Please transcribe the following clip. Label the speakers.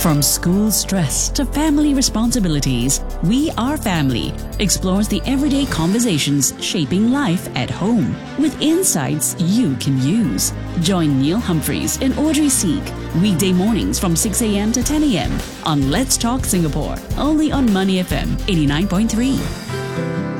Speaker 1: From school stress to family responsibilities, We Are Family explores the everyday conversations shaping life at home with insights you can use. Join Neil Humphreys and Audrey Seek weekday mornings from 6 a.m. to 10 a.m. on Let's Talk Singapore, only on Money FM 89.3.